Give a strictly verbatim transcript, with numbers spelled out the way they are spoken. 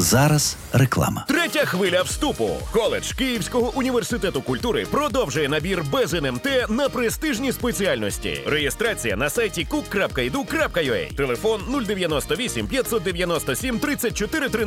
зараз реклама. Третя хвиля вступу. Коледж Київського університету культури продовжує набір без ен ем те на престижні спеціальності. Реєстрація на сайті кук крапка і ді ю крапка ю а. Телефон нуль дев'яносто вісім п'ятсот дев'яносто сім тридцять чотири тринадцять.